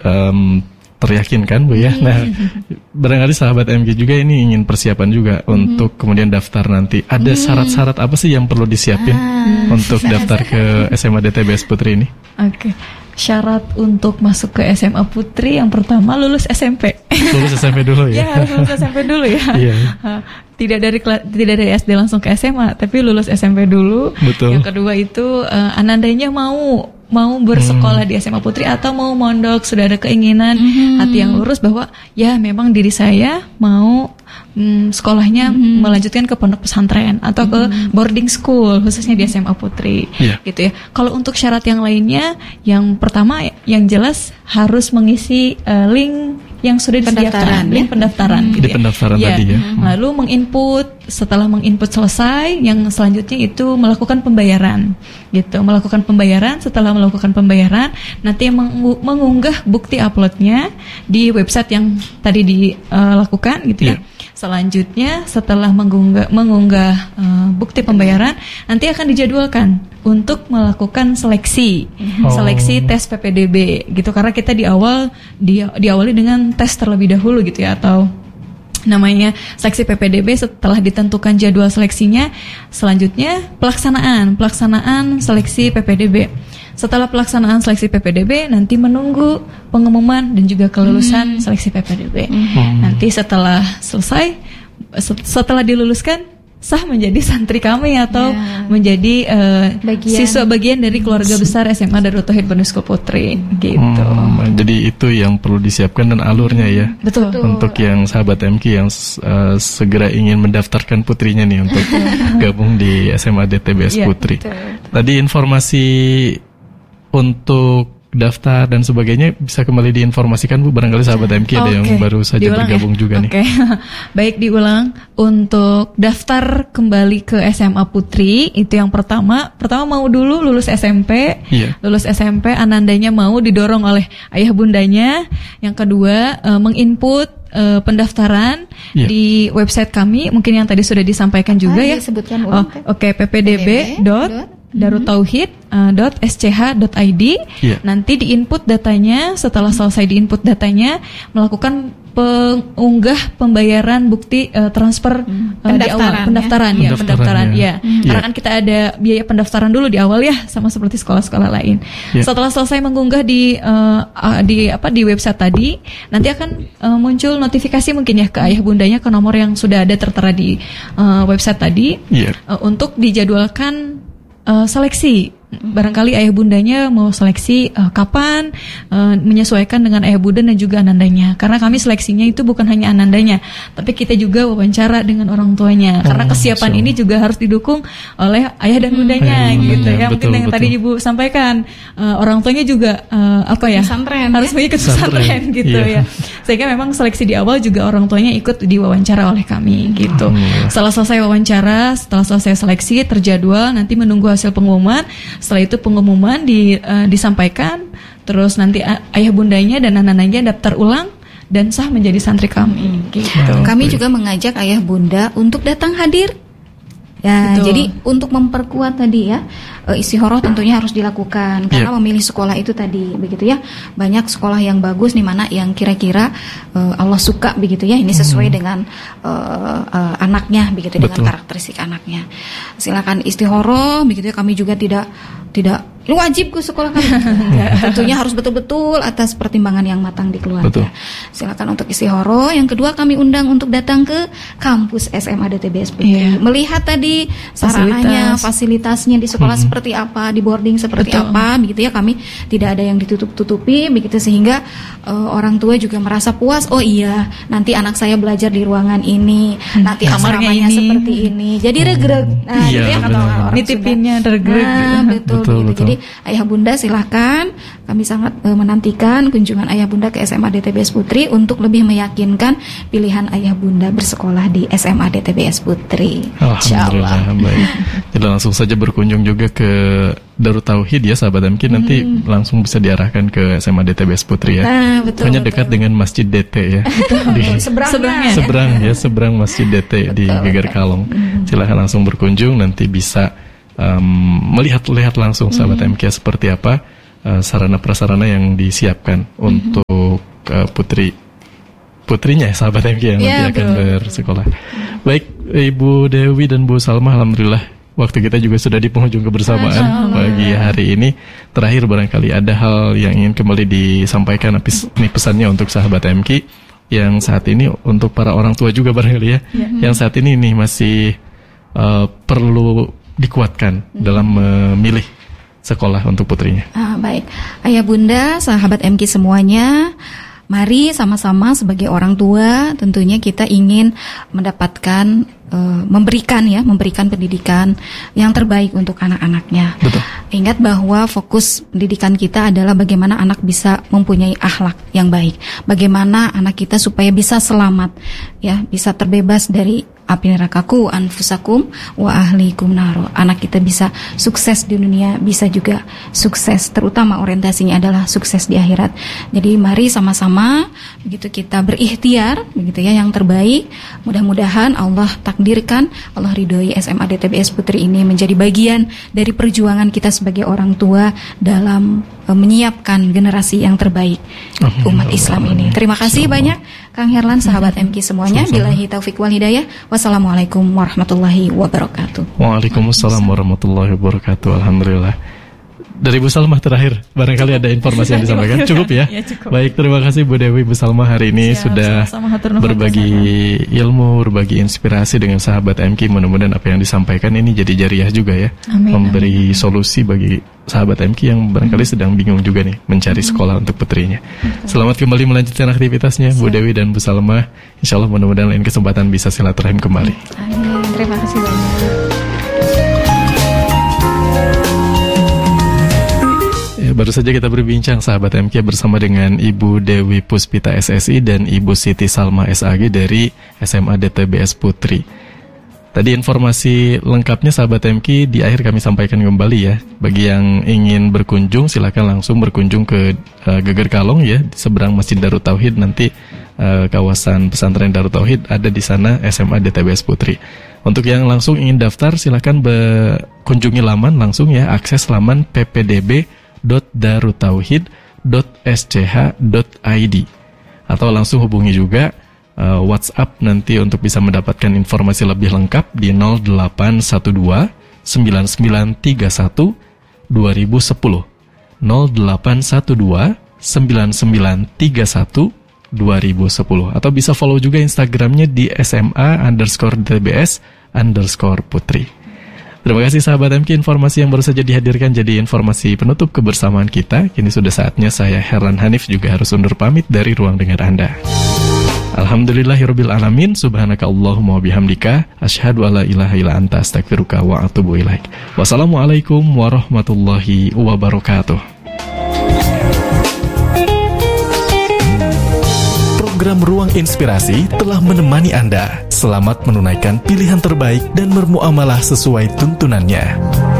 teryakinkan Bu ya. Nah, barangkali sahabat MG juga ini ingin persiapan juga untuk kemudian daftar nanti. Ada syarat-syarat apa sih yang perlu disiapin untuk daftar ke SMA DTBS Putri ini? Oke. Syarat untuk masuk ke SMA Putri yang pertama lulus SMP. Lulus SMP dulu ya. Ya, harus lulus SMP dulu ya. Iya. Tidak dari SD langsung ke SMA, tapi lulus SMP dulu. Betul. Yang kedua itu anandanya mau bersekolah di SMA Putri atau mau mondok, sudah ada keinginan hati yang lurus bahwa ya memang diri saya mau sekolahnya melanjutkan ke pondok pesantren atau ke boarding school khususnya di SMA Putri, gitu ya. Kalau untuk syarat yang lainnya, yang pertama yang jelas harus mengisi link yang sudah disediakan, link pendaftaran gitu di pendaftaran ya. Tadi ya. Lalu setelah menginput selesai, yang selanjutnya itu melakukan pembayaran gitu. Setelah melakukan pembayaran, nanti mengunggah bukti uploadnya di website yang tadi dilakukan gitu ya. Selanjutnya setelah mengunggah bukti pembayaran, nanti akan dijadwalkan untuk melakukan seleksi tes PPDB gitu, karena kita diawali dengan tes terlebih dahulu gitu ya, atau namanya seleksi PPDB. Setelah ditentukan jadwal seleksinya, selanjutnya pelaksanaan seleksi PPDB. Setelah pelaksanaan seleksi PPDB, nanti menunggu pengumuman dan juga kelulusan seleksi PPDB. Nanti setelah selesai, setelah diluluskan, sah menjadi santri kami atau menjadi siswa bagian dari keluarga besar SMA Darut Tauhid Boarding School Putri gitu. Jadi itu yang perlu disiapkan dan alurnya ya. Betul. Untuk yang sahabat MK yang segera ingin mendaftarkan putrinya nih untuk gabung di SMA DTBS Putri. Tadi informasi untuk daftar dan sebagainya bisa kembali diinformasikan Bu, barangkali sahabat MK ada yang baru saja bergabung juga nih. Baik, diulang. Untuk daftar kembali ke SMA Putri, itu yang pertama mau dulu lulus SMP. Lulus SMP, anandanya mau didorong oleh ayah bundanya. Yang kedua, menginput pendaftaran di website kami, mungkin yang tadi sudah disampaikan juga ya. Sebutkan ulang. ppdb.darutauhid.sch.id. Nanti diinput datanya. Setelah selesai diinput datanya, melakukan pengunggah pembayaran bukti transfer di awal pendaftaran. Karena kan kita ada biaya pendaftaran dulu di awal ya, sama seperti sekolah-sekolah lain. Setelah selesai mengunggah di website tadi, nanti akan muncul notifikasi mungkin ya ke ayah bundanya, ke nomor yang sudah ada tertera di website tadi, untuk dijadwalkan seleksi. Barangkali ayah bundanya mau seleksi kapan, menyesuaikan dengan ayah bunda dan juga anandanya. Karena kami seleksinya itu bukan hanya anandanya, tapi kita juga wawancara dengan orang tuanya. Karena kesiapan ini juga harus didukung oleh ayah dan bundanya gitu ya. Mungkin yang tadi Ibu sampaikan, orang tuanya juga harus mengikut pesantren gitu ya. Sehingga memang seleksi di awal juga orang tuanya ikut diwawancara oleh kami gitu. Setelah selesai wawancara, setelah selesai seleksi terjadwal, nanti menunggu hasil pengumuman. Setelah itu pengumuman disampaikan, terus nanti ayah bundanya dan anak-anaknya daftar ulang dan sah menjadi santri kami. Gitu. Kami juga mengajak ayah bunda untuk datang hadir. Ya, jadi untuk memperkuat tadi ya, istihoroh tentunya harus dilakukan karena memilih sekolah itu tadi begitu ya. Banyak sekolah yang bagus nih, mana yang kira-kira Allah suka begitu ya. Ini sesuai dengan anaknya begitu, dengan karakteristik anaknya. Silakan istihoroh begitu ya. Kami juga tidak wajib ke sekolah kami. Tentunya harus betul-betul atas pertimbangan yang matang di keluarga. Silakan untuk istihoroh. Yang kedua, kami undang untuk datang ke kampus SMA DTBS Putri. Melihat tadi sarananya, fasilitasnya di sekolah seperti apa, di boarding seperti apa, begitu ya. Kami tidak ada yang ditutup-tutupi, begitu, sehingga orang tua juga merasa puas. Oh iya, nanti anak saya belajar di ruangan ini, nanti asramanya seperti ini. Jadi regreg. Nah, gitu ya kata orang nitipinnya regreg. Betul. Jadi ayah bunda silahkan, kami sangat menantikan kunjungan ayah bunda ke SMA DTBS Putri untuk lebih meyakinkan pilihan ayah bunda bersekolah di SMA DTBS Putri. Alhamdulillah, baik. Jadi langsung saja berkunjung juga ke Darut Tauhid ya sahabat MK, nanti langsung bisa diarahkan ke SMA DTBS Putri ya. Hanya dekat dengan Masjid DT ya. Seberang Masjid DT di Geger Kalong. Silahkan langsung berkunjung, nanti bisa melihat langsung sahabat MK seperti apa sarana prasarana yang disiapkan untuk putrinya sahabat MK yang nanti akan bersekolah. Baik, Ibu Dewi dan Bu Salma, alhamdulillah waktu kita juga sudah di penghujung kebersamaan pagi hari ini. Terakhir barangkali ada hal yang ingin kembali disampaikan, ini pesannya untuk sahabat MK yang saat ini, untuk para orang tua juga barangkali ya, yang saat ini nih masih perlu dikuatkan dalam memilih sekolah untuk putrinya. Baik, ayah bunda, sahabat MK semuanya, mari sama-sama sebagai orang tua tentunya kita ingin mendapatkan memberikan pendidikan yang terbaik untuk anak-anaknya. Betul. Ingat bahwa fokus pendidikan kita adalah bagaimana anak bisa mempunyai akhlak yang baik, bagaimana anak kita supaya bisa selamat, ya, bisa terbebas dari api nerakaku anfusakum wa ahlikum naro. Anak kita bisa sukses di dunia, bisa juga sukses, terutama orientasinya adalah sukses di akhirat. Jadi mari sama-sama begitu kita berikhtiar begitu ya yang terbaik. Mudah-mudahan Allah takdirkan, Allah ridhoi SMA DTBS Putri ini menjadi bagian dari perjuangan kita sebagai orang tua dalam menyiapkan generasi yang terbaik umat Islam ini. Terima kasih banyak Kang Herlan, sahabat MK semuanya. Billahi taufik wal hidayah. Wassalamualaikum warahmatullahi wabarakatuh. Waalaikumsalam warahmatullahi wabarakatuh. Alhamdulillah. Dari Bu Salma terakhir, barangkali ada informasi yang disampaikan. Cukup ya? Ya cukup. Baik, terima kasih Bu Dewi, Bu Salma hari ini sudah berbagi ilmu, berbagi inspirasi dengan sahabat MK. Mudah-mudahan apa yang disampaikan ini jadi jariah juga ya. Amin, memberi solusi bagi sahabat MK yang barangkali sedang bingung juga nih mencari sekolah untuk putrinya. Selamat kembali melanjutkan aktivitasnya Bu Dewi dan Bu Salma. Insya Allah mudah-mudahan lain kesempatan bisa silaturahim kembali. Amin. Terima kasih banyak. Baru saja kita berbincang sahabat MK bersama dengan Ibu Dewi Puspita SSI dan Ibu Siti Salma SAG dari SMA DTBS Putri. Tadi informasi lengkapnya sahabat MK di akhir kami sampaikan kembali ya. Bagi yang ingin berkunjung silakan langsung berkunjung ke Geger Kalong ya, di seberang Masjid Darut Tauhid. Nanti kawasan pesantren Darut Tauhid ada di sana SMA DTBS Putri. Untuk yang langsung ingin daftar silakan kunjungi laman langsung ya, akses laman ppdb.darutauhid.sch.id atau langsung hubungi juga WhatsApp nanti untuk bisa mendapatkan informasi lebih lengkap di 0812 9931 2010 0812 9931 2010 atau bisa follow juga Instagramnya di SMA_DTBS_Putri. Terima kasih sahabat MK, informasi yang baru saja dihadirkan jadi informasi penutup kebersamaan kita. Kini sudah saatnya saya Herlan Hanif juga harus undur pamit dari ruang dengar Anda. Alhamdulillahirabbil alamin, subhanaka Allahumma bihamdika, asyhadu alla ilaha illa anta, astaghfiruka wa atubu ilaik. Wassalamualaikum warahmatullahi wabarakatuh. Program Ruang Inspirasi telah menemani Anda. Selamat menunaikan pilihan terbaik dan bermuamalah sesuai tuntunannya.